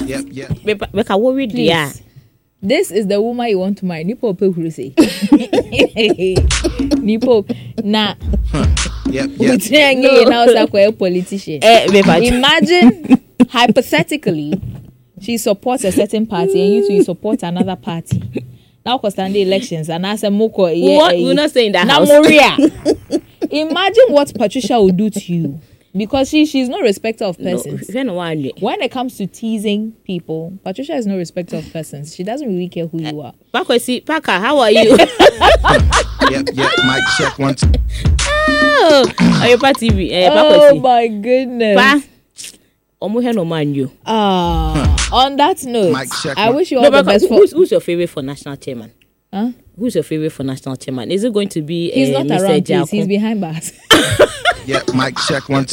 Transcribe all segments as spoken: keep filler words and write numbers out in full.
Yep, yep. Make a worried, yeah. This is the woman you want to marry. Nipo pe say. Nipo na. Yep, yep. No. Now a politician. Imagine hypothetically, she supports a certain party and you two you support another party. Now, because the elections and as a moko, what we're not saying that house. Maria. Imagine what Patricia will do to you. Because she she's no respecter of persons. No, when it comes to teasing people, Patricia is no respecter of persons. She doesn't really care who you are. Paco, see, Paco, how are you? Yep, yep, mic check one. Oh, are you T V? Uh, oh my goodness. Pa, no man you. Ah, on that note, check I one. wish you all no, the best. For who's, who's your favorite for national chairman? Huh? Who's your favorite for national chairman? Is it going to be He's uh, not Mister around, Jaco? please. He's behind bars. Yep, mic check one.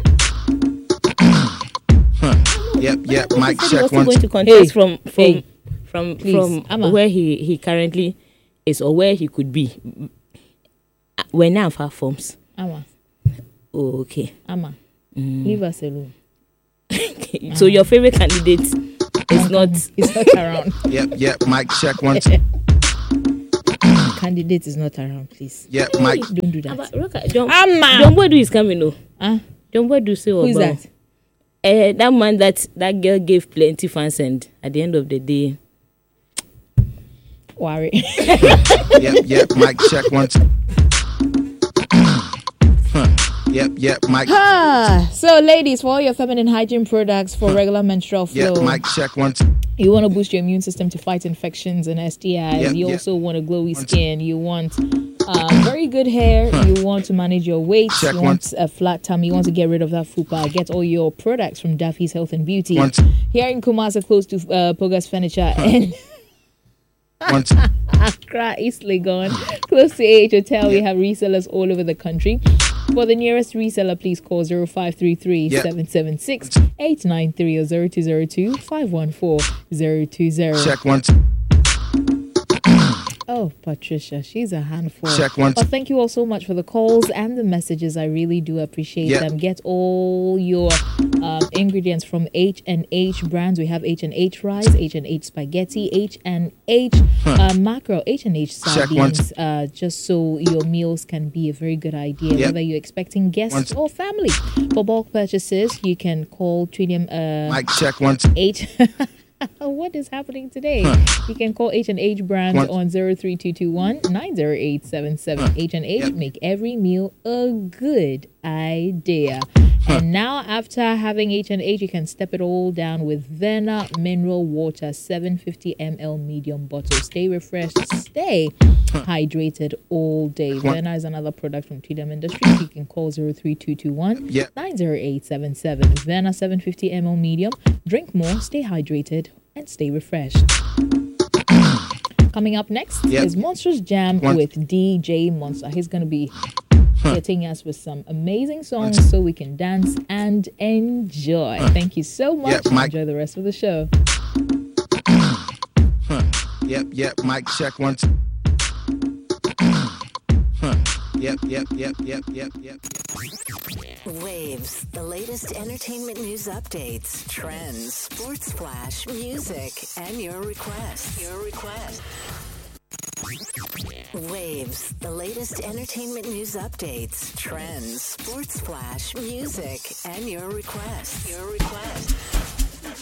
Huh. Yep, yep, mic check one. Going to contest Hey. from from Hey. from Please, from Amma. where he, he currently is or where he could be. We're now far forms. Amma, Oh, okay. Amma, Mm. leave us alone. So your favorite candidate is not. He's not around. Yep, yep, mic check one. Candidate is not around, please. Yep, mic. Don't do that. But look at John. Amma. John Boydu is coming. No. Huh? John Boydu say Who is about- that? Uh, that man that that girl gave plenty fans, and at the end of the day, Worry. Yep, yep, mic check one. Huh. Yep, yep, mic. Ah, so ladies, for all your feminine hygiene products for regular menstrual flow, Yep, mic check one. you want to boost your immune system to fight infections and S T Is. Yep, you yep. also want a glowy skin. You want uh, very good hair. You want to manage your weight. Check you one. want a flat tummy. You want to get rid of that fupa. Get all your products from Daffy's Health and Beauty. One. Here in Kumasi, close to uh, Pogas Furniture and One. Accra, East Legon, close to A H Hotel. We have resellers all over the country. For the nearest reseller, please call zero five three three, seven seven six, eight nine three or zero two zero two, five one four, zero two zero. Check one. Oh, Patricia, she's a handful. Check one. But thank you all so much for the calls and the messages. I really do appreciate Yep. them. Get all your um, ingredients from H and H brands. We have H and H rice, H and H spaghetti, H and H uh, mackerel, H and H Check one. sardines. Uh, just so your meals can be a very good idea, Yep. whether you're expecting guests One. or family. For bulk purchases, you can call Trinium uh, Mic check one. H. What is happening today? You can call H and H brands What? on zero three two two one, nine zero eight seven seven. H and H Yep. make every meal a good idea. And now, after having H and H, you can step it all down with Vena Mineral Water, seven hundred fifty milliliters medium bottle. Stay refreshed, stay hydrated all day. What? Vena is another product from T D M Industries. You can call zero three two two one, Yep. nine zero eight seven seven. Vena seven hundred fifty milliliters medium. Drink more, stay hydrated, and stay refreshed. Coming up next Yep. is Monsters Jam One. with D J Monster. He's going to be hitting us with some amazing songs so we can dance and enjoy. Thank you so much. Yep, Mike. Enjoy the rest of the show. Huh. Yep, yep, mic check one. Huh. Yep, yep, yep, yep, yep, yep. Waves, the latest entertainment news updates, trends, sports flash, music, and your requests. Your request. Waves, the latest entertainment news updates, trends, sports flash, music, and your requests. Your request.